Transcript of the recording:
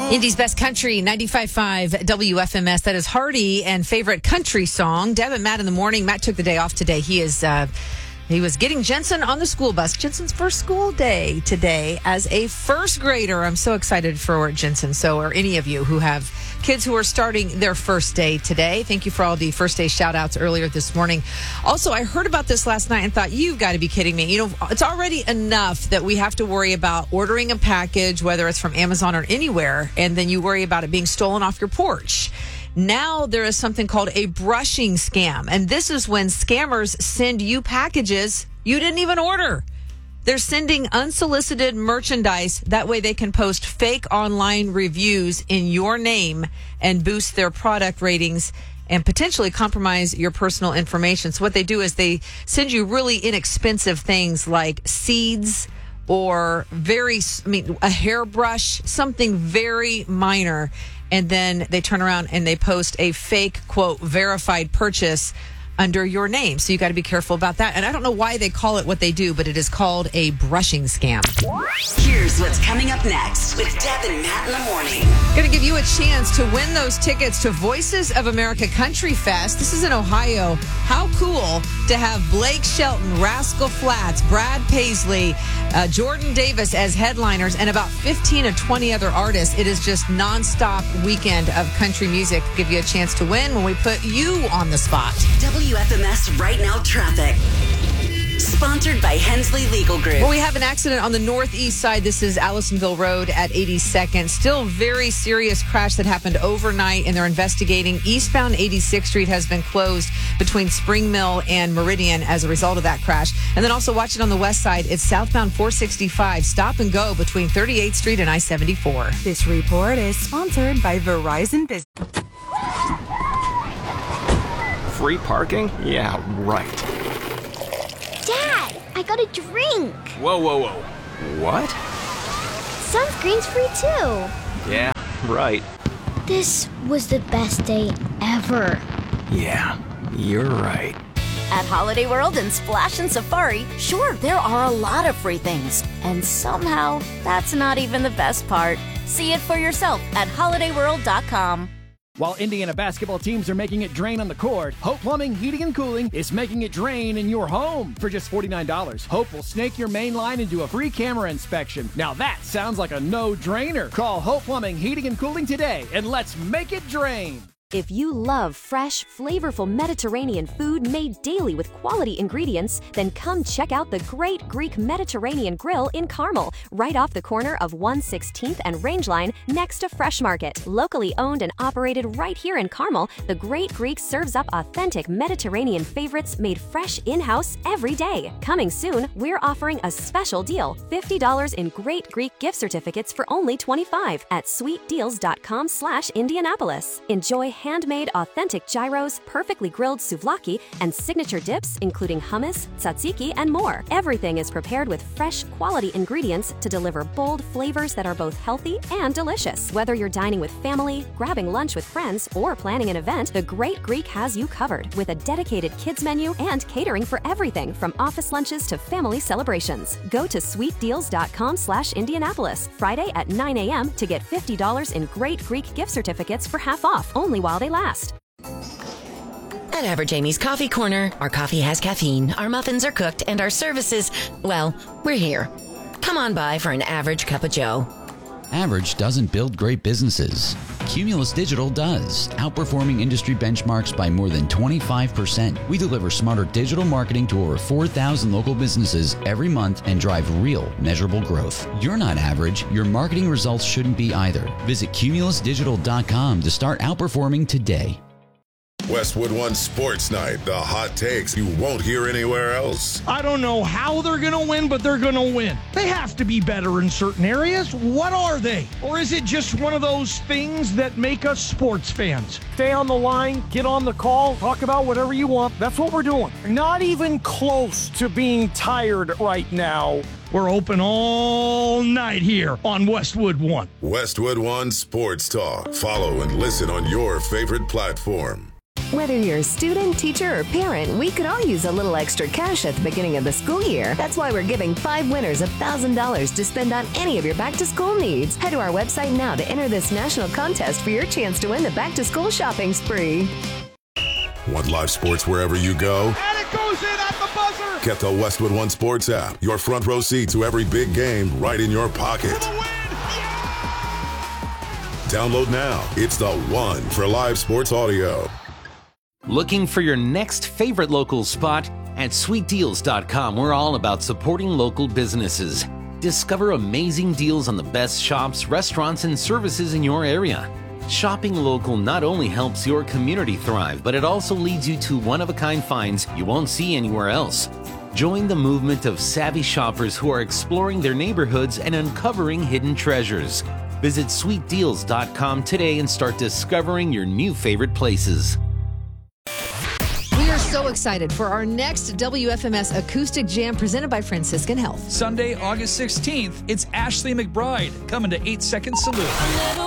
Indy's Best Country, 95.5 WFMS. That is Hardy and favorite country song. Deb and Matt in the morning. Matt took the day off today. He was getting Jensen on the school bus. Jensen's first school day today as a first grader. I'm so excited for Jensen. So are any of you who have kids who are starting their first day today. Thank you for all the first day shout outs earlier this morning. Also, I heard about this last night and thought, you've got to be kidding me. You know, it's already enough that we have to worry about ordering a package, whether it's from Amazon or anywhere, and then you worry about it being stolen off your porch. Now there is something called a brushing scam. And this is when scammers send you packages you didn't even order. They're sending unsolicited merchandise. That way they can post fake online reviews in your name and boost their product ratings and potentially compromise your personal information. So what they do is they send you really inexpensive things like seeds or a hairbrush, something very minor. And then they turn around and they post a fake, quote, verified purchase under your name. So you got to be careful about that. And I don't know why they call it what they do, but it is called a brushing scam. Here's what's coming up next with Deb and Matt in the morning. Going to give you a chance to win those tickets to Voices of America Country Fest. This is in Ohio. How cool to have Blake Shelton, Rascal Flatts, Brad Paisley, Jordan Davis as headliners, and about 15 to 20 other artists. It is just nonstop weekend of country music. Give you a chance to win when we put you on the spot. WFMS Right Now Traffic. Sponsored by Hensley Legal Group. Well, we have an accident on the northeast side. This is Allisonville Road at 82nd. Still very serious crash that happened overnight, and they're investigating. Eastbound 86th Street has been closed between Spring Mill and Meridian as a result of that crash. And then also watch it on the west side. It's southbound 465. Stop and go between 38th Street and I-74. This report is sponsored by Verizon Business. Free parking? Yeah, right. Dad, I got a drink. Whoa. What? Sunscreen's free too. Yeah, right. This was the best day ever. Yeah, you're right. At Holiday World and Splash and Safari, sure, there are a lot of free things. And somehow, that's not even the best part. See it for yourself at holidayworld.com. While Indiana basketball teams are making it drain on the court, Hope Plumbing, Heating, and Cooling is making it drain in your home. For just $49, Hope will snake your main line and do a free camera inspection. Now that sounds like a no-drainer. Call Hope Plumbing, Heating, and Cooling today, and let's make it drain. If you love fresh, flavorful Mediterranean food made daily with quality ingredients, then come check out the Great Greek Mediterranean Grill in Carmel, right off the corner of 116th and Rangeline next to Fresh Market. Locally owned and operated right here in Carmel, the Great Greek serves up authentic Mediterranean favorites made fresh in-house every day. Coming soon, we're offering a special deal, $50 in Great Greek gift certificates for only $25 at sweetdeals.com/Indianapolis. Enjoy handmade authentic gyros, perfectly grilled souvlaki, and signature dips including hummus, tzatziki, and more. Everything is prepared with fresh, quality ingredients to deliver bold flavors that are both healthy and delicious. Whether you're dining with family, grabbing lunch with friends, or planning an event, the Great Greek has you covered with a dedicated kids menu and catering for everything from office lunches to family celebrations. Go to sweetdeals.com/Indianapolis Friday at 9 a.m. to get $50 in Great Greek gift certificates for half off, only while they last. At Average Amy's Coffee Corner, our coffee has caffeine, our muffins are cooked, and our services, well, we're here. Come on by for an average cup of joe. Average doesn't build great businesses. Cumulus Digital does, outperforming industry benchmarks by more than 25%. We deliver smarter digital marketing to over 4,000 local businesses every month and drive real, measurable growth. You're not average. Your marketing results shouldn't be either. Visit cumulusdigital.com to start outperforming today. Westwood One Sports Night, the hot takes you won't hear anywhere else. I don't know how they're going to win, but they're going to win. They have to be better in certain areas. What are they? Or is it just one of those things that make us sports fans? Stay on the line, get on the call, talk about whatever you want. That's what we're doing. Not even close to being tired right now. We're open all night here on Westwood One. Westwood One Sports Talk. Follow and listen on your favorite platform. Whether you're a student, teacher, or parent, we could all use a little extra cash at the beginning of the school year. That's why we're giving 5 winners $1,000 to spend on any of your back-to-school needs. Head to our website now to enter this national contest for your chance to win the back-to-school shopping spree. Want live sports wherever you go? And it goes in at the buzzer! Get the Westwood One Sports app. Your front row seat to every big game right in your pocket. For the win! Download now. It's the one for live sports audio. Looking for your next favorite local spot? At sweetdeals.com, we're all about supporting local businesses. Discover amazing deals on the best shops, restaurants, and services in your area. Shopping local not only helps your community thrive, but it also leads you to one-of-a-kind finds you won't see anywhere else. Join the movement of savvy shoppers who are exploring their neighborhoods and uncovering hidden treasures. Visit sweetdeals.com today and start discovering your new favorite places. We are so excited for our next WFMS Acoustic Jam presented by Franciscan Health. Sunday, August 16th, it's Ashley McBride coming to 8 Second Salute.